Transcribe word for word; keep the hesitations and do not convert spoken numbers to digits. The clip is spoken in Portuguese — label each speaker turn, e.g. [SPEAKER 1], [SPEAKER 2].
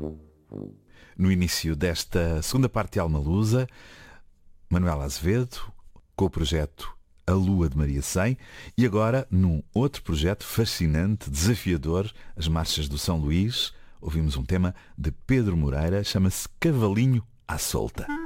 [SPEAKER 1] No início desta segunda parte de Alma Lusa, Manuela Azevedo, com o projeto A Lua de Maria cem, e agora num outro projeto fascinante, desafiador, as Marchas do São Luís, ouvimos um tema de Pedro Moreira, chama-se Cavalinho à Solta.